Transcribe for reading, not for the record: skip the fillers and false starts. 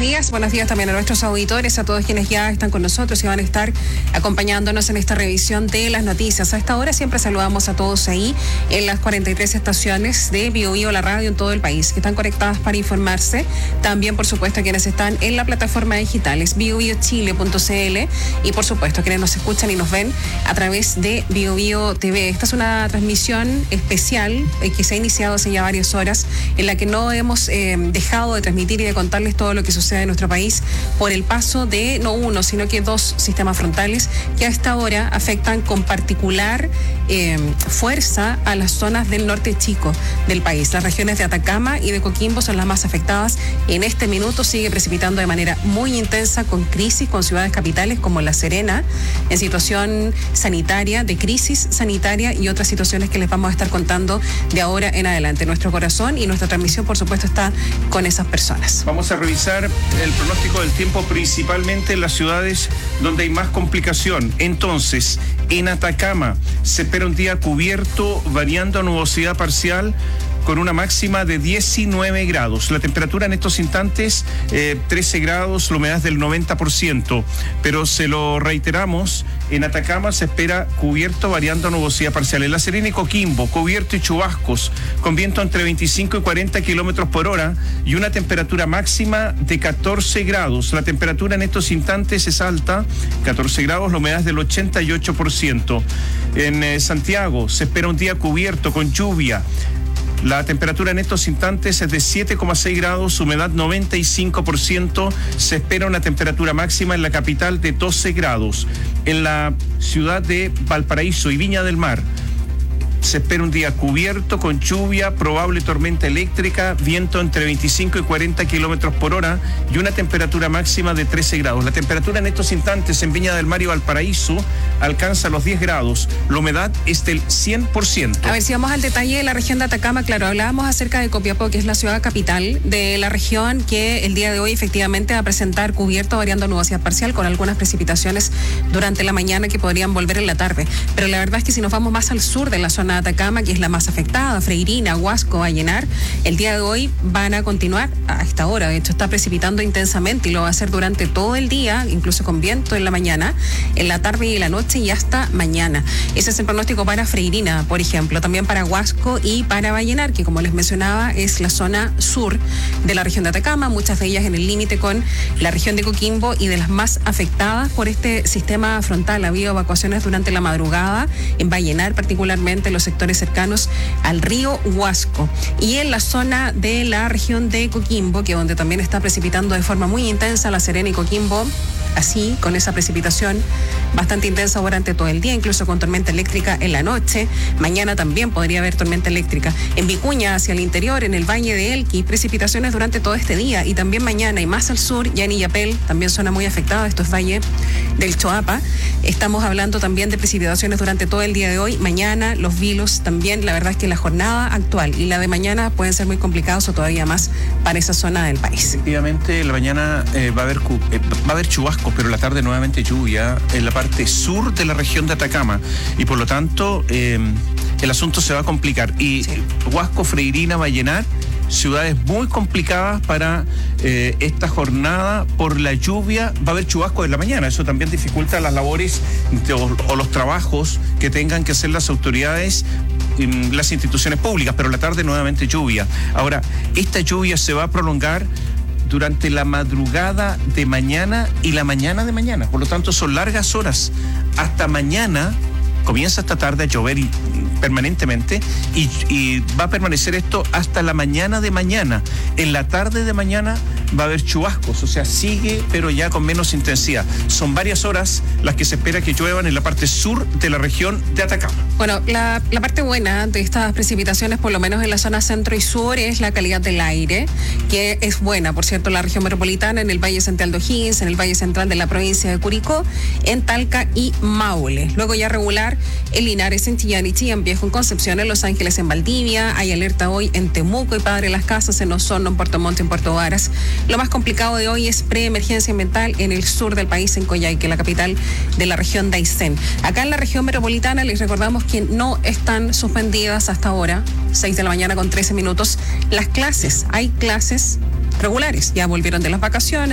días también a nuestros auditores, a todos quienes ya están con nosotros y van a estar acompañándonos en esta revisión de las noticias. A esta hora siempre saludamos a todos ahí en las 43 estaciones de BioBio, la radio en todo el país, que están conectadas para informarse. También, por supuesto, a quienes están en la plataforma digital, es biobiochile.cl, y por supuesto, a quienes nos escuchan y nos ven a través de BioBio TV. Esta es una transmisión especial que se ha iniciado hace ya varias horas, en la que no hemos dejado de transmitir y de contarles todo lo que sucede en nuestro país por el paso de no uno, sino que dos sistemas frontales que a esta hora afectan con particular fuerza a las zonas del norte chico del país. Las regiones de Atacama y de Coquimbo son las más afectadas. En este minuto sigue precipitando de manera muy intensa, con crisis, con ciudades capitales como La Serena, en situación sanitaria, de crisis sanitaria, y otras situaciones que les vamos a estar contando de ahora en adelante. Nuestro corazón y nuestra transmisión, por supuesto, está con esas personas. Vamos a revisar el pronóstico del tiempo, principalmente en las ciudades donde hay más complicación. Entonces, en Atacama se espera un día cubierto, variando a nubosidad parcial, con una máxima de 19 grados. La temperatura en estos instantes, 13 grados, la humedad del 90%. Pero se lo reiteramos, en Atacama se espera cubierto, variando a nubosidad parcial. En La Serena y Coquimbo, cubierto y chubascos, con viento entre 25 y 40 kilómetros por hora y una temperatura máxima de 14 grados. La temperatura en estos instantes es alta, 14 grados, la humedad del 88%. En Santiago se espera un día cubierto con lluvia. La temperatura en estos instantes es de 7,6 grados, humedad 95%. Se espera una temperatura máxima en la capital de 12 grados. En la ciudad de Valparaíso y Viña del Mar se espera un día cubierto con lluvia, probable tormenta eléctrica, viento entre 25 y 40 kilómetros por hora y una temperatura máxima de 13 grados. La temperatura en estos instantes en Viña del Mar y Valparaíso alcanza los 10 grados. La humedad es del 100%. A ver, si vamos al detalle de la región de Atacama, claro, hablábamos acerca de Copiapó, que es la ciudad capital de la región, que el día de hoy efectivamente va a presentar cubierto, variando a nubosidad parcial, con algunas precipitaciones durante la mañana que podrían volver en la tarde. Pero la verdad es que si nos vamos más al sur de la zona de Atacama, que es la más afectada, Freirina, Huasco, Vallenar, el día de hoy van a continuar a esta hora. De hecho, está precipitando intensamente y lo va a hacer durante todo el día, incluso con viento en la mañana, en la tarde y en la noche y hasta mañana. Ese es el pronóstico para Freirina, por ejemplo, también para Huasco y para Vallenar, que como les mencionaba es la zona sur de la región de Atacama, muchas de ellas en el límite con la región de Coquimbo, y de las más afectadas por este sistema frontal. Ha habido evacuaciones durante la madrugada en Vallenar, particularmente en los sectores cercanos al río Huasco, y en la zona de la región de Coquimbo, que donde también está precipitando de forma muy intensa. La Serena y Coquimbo, así, con esa precipitación bastante intensa durante todo el día, incluso con tormenta eléctrica en la noche. Mañana también podría haber tormenta eléctrica. En Vicuña, hacia el interior, en el Valle de Elqui, precipitaciones durante todo este día, y también mañana, y más al sur, ya en Illapel, también zona muy afectada, esto es Valle del Choapa. Estamos hablando también de precipitaciones durante todo el día de hoy. Mañana, Los Vilos también. La verdad es que la jornada actual y la de mañana pueden ser muy complicados, o todavía más para esa zona del país. Efectivamente, en la mañana va a haber chubascos, pero en la tarde nuevamente lluvia en la parte sur de la región de Atacama, y por lo tanto el asunto se va a complicar. Y sí, Huasco, Freirina, Vallenar, ciudades muy complicadas para esta jornada por la lluvia. Va a haber chubascos en la mañana, eso también dificulta las labores o los trabajos que tengan que hacer las autoridades, las instituciones públicas, pero en la tarde nuevamente lluvia. Ahora, esta lluvia se va a prolongar durante la madrugada de mañana y la mañana de mañana, por lo tanto son largas horas. Hasta mañana comienza esta tarde a llover permanentemente y va a permanecer esto hasta la mañana de mañana. En la tarde de mañana va a haber chubascos, o sea, sigue, pero ya con menos intensidad. Son varias horas las que se espera que lluevan en la parte sur de la región de Atacama. Bueno, la parte buena de estas precipitaciones, por lo menos en la zona centro y sur, es la calidad del aire, que es buena. Por cierto, la región metropolitana, en el Valle Central de O'Higgins, en el Valle Central de la provincia de Curicó, en Talca y Maule. Luego ya regular en Linares, en Chillán y Chillán-Viejo, en Concepción, en Los Ángeles, en Valdivia. Hay alerta hoy en Temuco y Padre Las Casas, en Osorno, en Puerto Montt, en Puerto Varas. Lo más complicado de hoy es preemergencia ambiental en el sur del país, en Coyhaique, la capital de la región de Aysén. Acá en la región metropolitana les recordamos que no están suspendidas hasta ahora, 6 de la mañana con 13 minutos, las clases. Hay clases regulares, ya volvieron de las vacaciones.